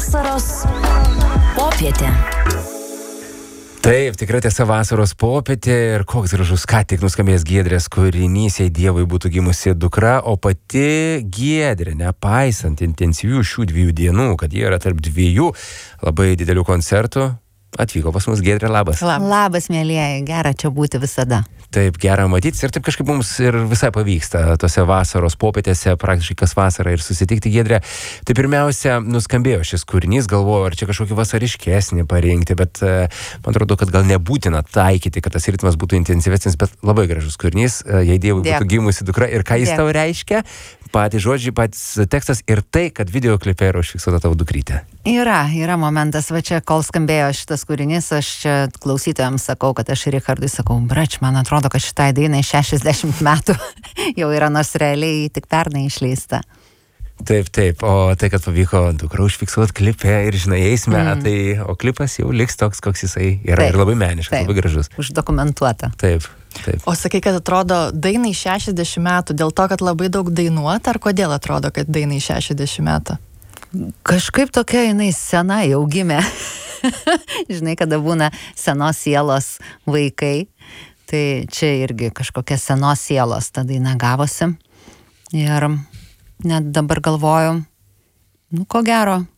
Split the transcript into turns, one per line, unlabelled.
Vasaros popietė.
Taip, tikrai tiesa vasaros popietė ir koks gražus ką tik nuskambėjęs Giedrės kūrinys, jei Dievui būtų gimusi dukra, o pati Giedrė, nepaisant intensyvių šių 2 dienų, kad jie yra tarp 2 labai didelių koncertų, atvyko pas mus. Giedrė, labas.
Labas, mėlyjeji, gera čia būti visada.
Taip, gera matytis ir taip kažkaip mums ir visai pavyksta tose vasaros popietėse praktiškai kas vasarą ir susitikti. Giedrė, tai pirmiausia, nuskambėjo šis kūrinys, galvoju, ar čia kažkokį vasariškesnį parinkti, bet man atrodo, kad gal nebūtina taikyti, kad tas ritmas būtų intensyvesnis, bet labai gražus kūrinys, jei Dievui būtų gimusi dukra ir ką jis tau reiškia, patys žodžiai, patys tekstas ir tai, kad videoklipe yra užfiksuota tavo dukrytė.
Yra momentas, va čia, kol skambėjo šitas kūrinys, aš čia klausytojams sakau, kad aš Richardui sakau, brač, man atrodo, kad šitai dainai 60 metų jau yra, nors realiai tik pernai išleista.
Taip, o tai, kad pavyko dukrą užfiksuoti klipe ir, žinai, eisme, tai, o klipas jau liks toks, koks jisai yra ir labai meniškas, labai gražus.
Uždokumentuota.
Taip.
O sakai, kad atrodo dainai 60 metų, dėl to, kad labai daug dainuot, ar kodėl atrodo, kad dainai 60 metų?
Kažkaip tokia jinai sena jau gimė. Žinai, kada būna senos sielos vaikai, tai čia irgi kažkokia senos sielos ta daina gavosi. Ir net dabar galvoju, ko gero,